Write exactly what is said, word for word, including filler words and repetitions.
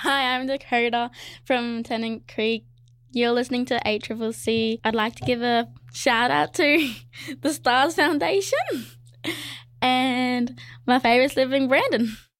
Hi, I'm Dakota from Tennant Creek. You're listening to A C C C. I'd like to give a shout out to the Stars Foundation and my favourite sibling, Brandon.